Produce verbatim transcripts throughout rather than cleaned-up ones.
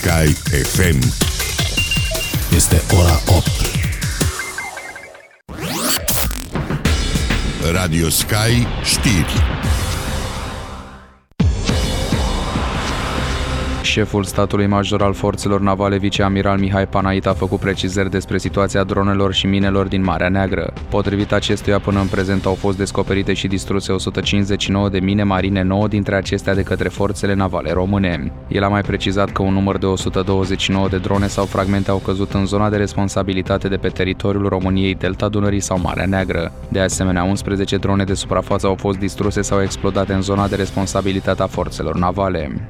Sky F M. Este ora opt. Radio Sky știri. Șeful statului major al forțelor navale, viceamiral Mihai Panait, a făcut precizări despre situația dronelor și minelor din Marea Neagră. Potrivit acestuia, până în prezent au fost descoperite și distruse o sută cincizeci și nouă de mine marine, nouă dintre acestea de către forțele navale române. El a mai precizat că un număr de o sută douăzeci și nouă de drone sau fragmente au căzut în zona de responsabilitate de pe teritoriul României, Delta Dunării sau Marea Neagră. De asemenea, unsprezece drone de suprafață au fost distruse sau explodate în zona de responsabilitate a forțelor navale.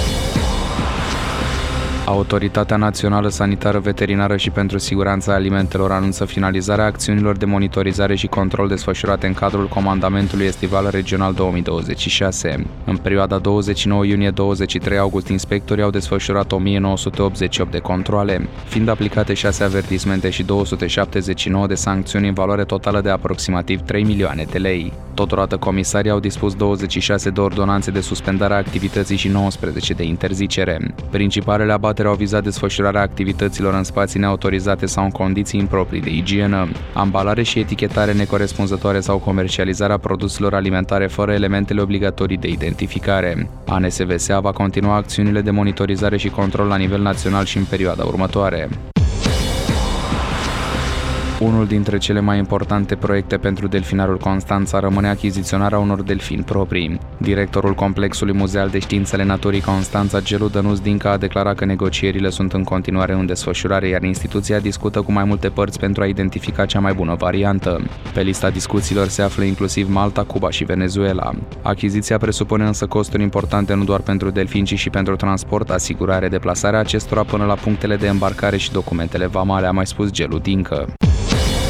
Autoritatea Națională Sanitară Veterinară și pentru Siguranța Alimentelor anunță finalizarea acțiunilor de monitorizare și control desfășurate în cadrul Comandamentului Estival Regional două mii douăzeci și șase. În perioada douăzeci și nouă iunie - douăzeci și trei august, inspectorii au desfășurat o mie nouă sute optzeci și opt de controale, fiind aplicate șase avertismente și două sute șaptezeci și nouă de sancțiuni în valoare totală de aproximativ trei milioane de lei. Totodată, comisarii au dispus douăzeci și șase de ordonanțe de suspendare a activității și nouăsprezece de interzicere. Principalele abateri au vizat desfășurarea activităților în spații neautorizate sau în condiții improprii de igienă, ambalare și etichetare necorespunzătoare sau comercializarea produselor alimentare fără elementele obligatorii de identificare. A N S V S A va continua acțiunile de monitorizare și control la nivel național și în perioada următoare. Unul dintre cele mai importante proiecte pentru Delfinarul Constanța rămâne achiziționarea unor delfini proprii. Directorul Complexului Muzeal de Științele Naturii Constanța, Gelu Dănuț Dinca, a declarat că negocierile sunt în continuare în desfășurare, iar instituția discută cu mai multe părți pentru a identifica cea mai bună variantă. Pe lista discuțiilor se află inclusiv Malta, Cuba și Venezuela. Achiziția presupune însă costuri importante nu doar pentru delfini, ci și pentru transport, asigurare, deplasarea acestora până la punctele de îmbarcare și documentele vamale, a mai spus Gelu Dincă.